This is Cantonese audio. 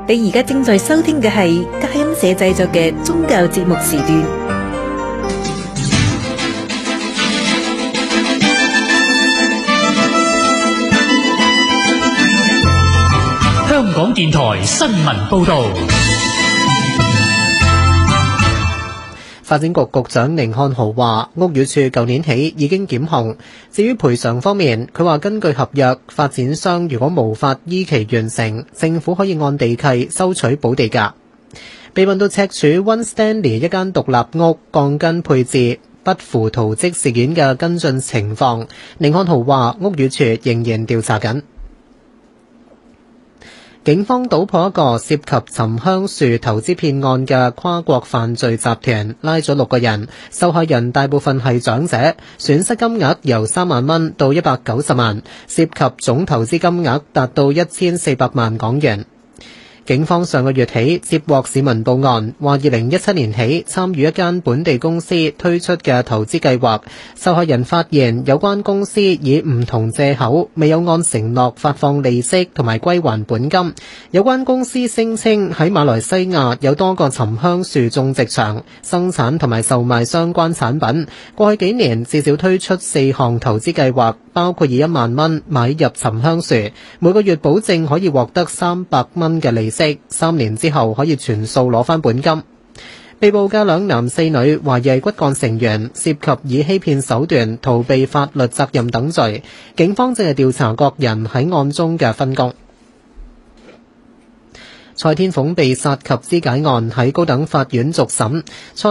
你而家正在收聽嘅係佳音社製作嘅宗教節目時段。 香港電台新聞報道。 發展局局長寧漢豪話，屋宇署舊年起已經檢控。至於賠償方面，佢話根據合約，發展商如果無法依期完成，政府可以按地契收取補地價。被問到赤柱 One Stanley 一間獨立屋鋼筋配置不符圖則事件嘅跟進情況，寧漢豪話屋宇署仍然調查緊。警方搗破一個涉及沉香樹投資騙案嘅跨國犯罪集團，拉咗6個人，受害人大部分係長者，損失金額由3萬蚊到190萬，涉及總投資金額達到1400萬港元。警方上個月起接獲市民報案，話2017年起參與一間本地公司推出嘅投資計劃，受害人發現有關公司以唔同藉口未有按承諾發放利息同埋歸還本金。有關公司聲稱喺馬來西亞有多個沉香樹種植場，生產同埋售賣相關產品。過去幾年至少推出4項投資計劃，包括以1萬蚊買入沉香樹，每個月保證可以獲得300蚊嘅利息。3年之後可以全數攞返本金。被捕嘅2男4女懷疑係骨幹成員，涉及以欺騙手段逃避法律責任等罪。警方正係調查各人喺案中嘅分工。蔡天鳳被殺及肢解案喺高等法院續審。